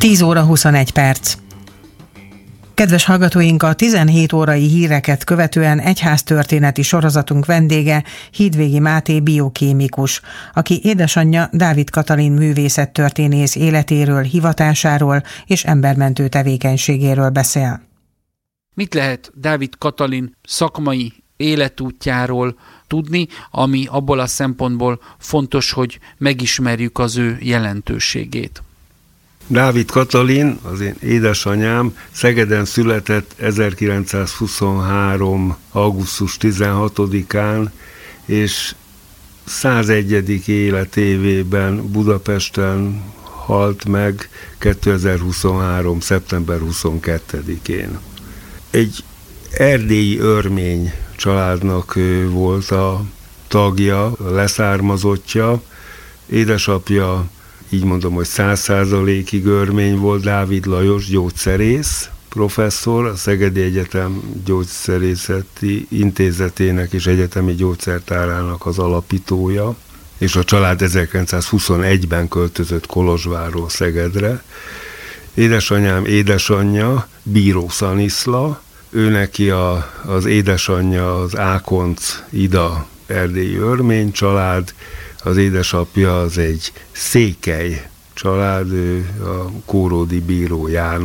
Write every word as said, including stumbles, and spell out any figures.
tíz óra huszonegy perc. Kedves hallgatóink, a tizenhét órai híreket követően egyháztörténeti sorozatunk vendége Hídvégi Máté biokémikus, aki édesanyja Dávid Katalin művészettörténész életéről, hivatásáról és embermentő tevékenységéről beszél. Mit lehet Dávid Katalin szakmai életútjáról tudni, ami abból a szempontból fontos, hogy megismerjük az ő jelentőségét? Dávid Katalin, az én édesanyám, Szegeden született ezerkilencszázhuszonhárom. augusztus tizenhatodikán, és százegyedik életévében Budapesten halt meg kétezer-huszonhárom. szeptember huszonkettedikén. Egy erdélyi örmény családnak volt a tagja, a leszármazottja. Édesapja, így mondom, hogy száz százalékig örmény volt, Dávid Lajos, gyógyszerész, professzor, a Szegedi Egyetem Gyógyszerészeti Intézetének és Egyetemi Gyógyszertárának az alapítója, és a család ezerkilencszázhuszonegyben költözött Kolozsvárról Szegedre. Édesanyám édesanyja Bíró Szaniszla, ő neki a, az édesanyja az Ákonc Ida erdélyi örmény család, az édesapja az egy székely család, ő a Kóródi Bíró János